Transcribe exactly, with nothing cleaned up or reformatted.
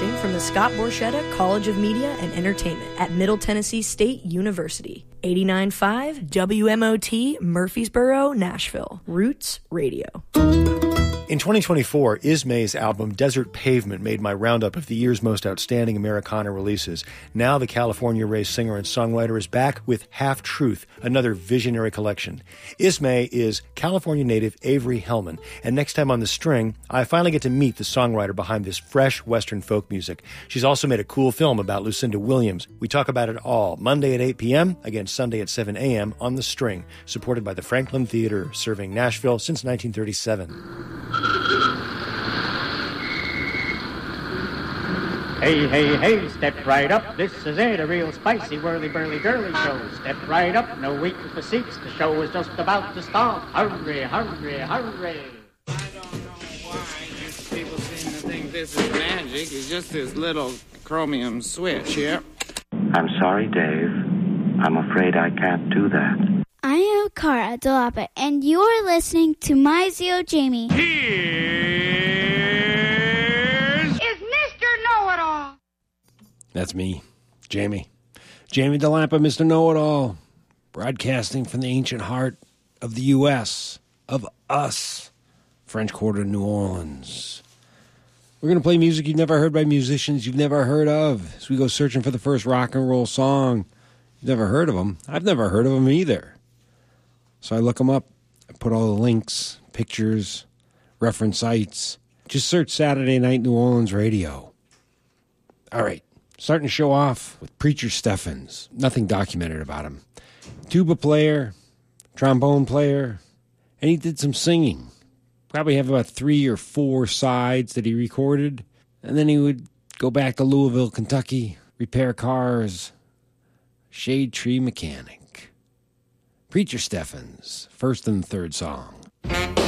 Broadcasting from the Scott Borchetta College of Media and Entertainment at Middle Tennessee State University. eighty-nine point five W M O T, Murfreesboro, Nashville. Roots Radio. In twenty twenty-four, Ismay's album Desert Pavement made my roundup of the year's most outstanding Americana releases. Now the California-raised singer and songwriter is back with Half Truth, another visionary collection. Ismay is California native Avery Hellman, and next time on The String, I finally get to meet the songwriter behind this fresh Western folk music. She's also made a cool film about Lucinda Williams. We talk about it all, Monday at eight p.m., again Sunday at seven a.m. on The String, supported by the Franklin Theater, serving Nashville since nineteen thirty-seven. Hey, hey, hey, step right up, this is it, a real spicy whirly-burly girly show. Step right up, no waiting for seats, the show is just about to start. Hurry, hurry, hurry. I don't know why you people seem to think this is magic. It's just this little chromium switch here. I'm sorry, Dave. I'm afraid I can't do that. I am Cara Delapa, and you are listening to My Zio Jamie. Here's... is Mister Know-It-All. That's me, Jamie. Jamie Delapa, Mister Know-It-All, broadcasting from the ancient heart of the U S, of us, French Quarter, New Orleans. We're going to play music you've never heard by musicians you've never heard of as we go searching for the first rock and roll song. You've never heard of them. I've never heard of them either. So I look them up. I put all the links, pictures, reference sites. Just search Saturday Night New Orleans Radio. All right. Starting to show off with Preacher Steffens. Nothing documented about him. Tuba player, trombone player, and he did some singing. Probably have about three or four sides that he recorded. And then he would go back to Louisville, Kentucky, repair cars. Shade Tree Mechanic. Preacher Steffens, first and third song.